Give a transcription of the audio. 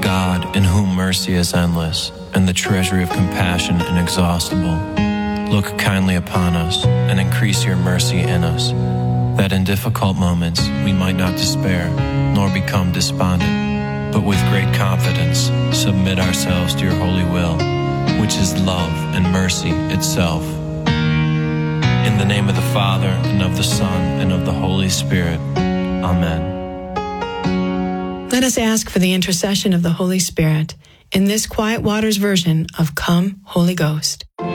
God, in whom mercy is endless, and the treasury of compassion inexhaustible, look kindly upon us, and increase your mercy in us, that in difficult moments we might not despair, nor become despondent, but with great confidence submit ourselves to your holy will, which is love and mercy itself. In the name of the Father, and of the Son, and of the Holy Spirit. Amen. Let us ask for the intercession of the Holy Spirit in this Quiet Waters version of Come, Holy Ghost.